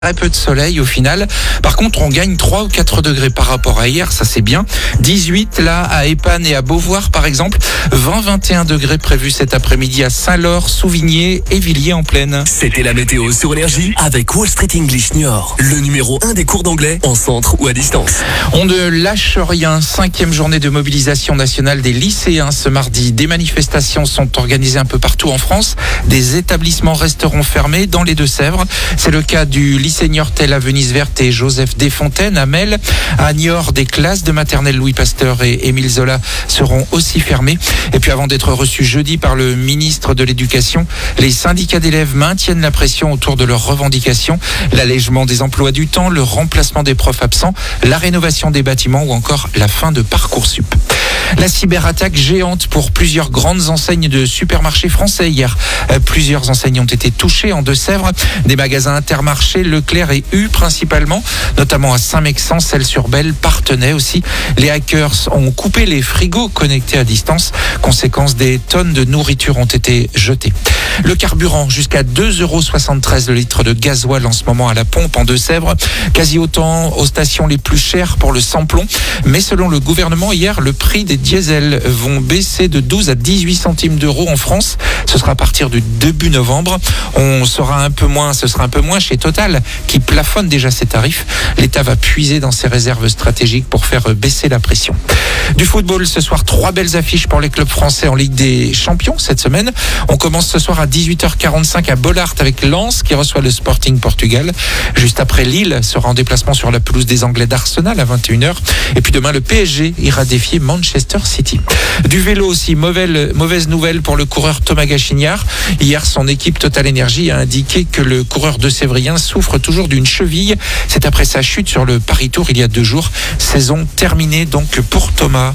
Très peu de soleil au final. Par contre, on gagne 3 ou 4 degrés par rapport à hier, ça c'est bien. 18 là à Épanne et à Beauvoir par exemple. 20-21 degrés prévus cet après-midi à Saint-Laure, Souvigné et Villiers-en-Plaine. C'était la météo sur Énergie avec Wall Street English Niort, le numéro 1 des cours d'anglais en centre ou à distance. On ne lâche rien. 5e journée de mobilisation nationale des lycéens ce mardi. Des manifestations sont organisées un peu partout en France. Des établissements resteront fermés dans les Deux-Sèvres. C'est le cas du lycée Niortais à Venise Verte et Joseph Desfontaines à Mel. À Niort, des classes de maternelle Louis Pasteur et Émile Zola seront aussi fermées. Et puis avant d'être reçus jeudi par le ministre de l'Éducation, les syndicats d'élèves maintiennent la pression autour de leurs revendications. L'allègement des emplois du temps, le remplacement des profs absents, la rénovation des bâtiments ou encore la fin de Parcoursup. La cyberattaque géante pour plusieurs grandes enseignes de supermarchés français hier. Plusieurs enseignes ont été touchées en Deux-Sèvres. Des magasins Intermarché, Leclerc et U principalement, notamment à Saint-Mexan, Celles-sur-Belle, Parthenay aussi. Les hackers ont coupé les frigos connectés à distance. Conséquence, des tonnes de nourriture ont été jetées. Le carburant, jusqu'à 2,73 € le litre de gasoil en ce moment à la pompe en Deux-Sèvres. Quasi autant aux stations les plus chères pour le samplon. Mais selon le gouvernement, hier, le prix des diesels vont baisser de 12 à 18 centimes d'euros en France. Ce sera à partir du début novembre. Ce sera un peu moins chez Total, qui plafonne déjà ses tarifs. L'État va puiser dans ses réserves stratégiques pour faire baisser la pression. Du football, ce soir, 3 belles affiches pour les clubs français en Ligue des Champions cette semaine. On commence ce soir à 18h45 à Bollaert avec Lens qui reçoit le Sporting Portugal. Juste après, Lille sera en déplacement sur la pelouse des Anglais d'Arsenal à 21h. Et puis demain, le PSG ira défier Manchester City. Du vélo aussi, mauvaise nouvelle pour le coureur Thomas Gachignard. Hier, son équipe Total Energy a indiqué que le coureur deux-sévrien souffre toujours d'une cheville. C'est après sa chute sur le Paris Tour il y a 2 jours. Saison terminée donc pour Thomas.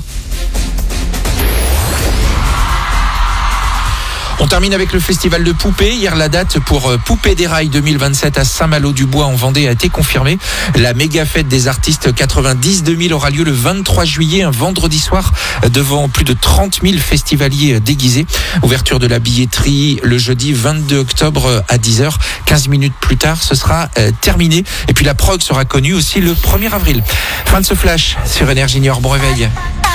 On termine avec le festival de poupées. Hier, la date pour Poupées des Rails 2027 à Saint-Malo-du-Bois en Vendée a été confirmée. La méga fête des artistes 90-2000 aura lieu le 23 juillet, un vendredi soir, devant plus de 30 000 festivaliers déguisés. Ouverture de la billetterie le jeudi 22 octobre à 10h. 15 minutes plus tard, ce sera terminé. Et puis la prog sera connue aussi le 1er avril. Fin de ce flash sur Énergie Niort. Bon réveil.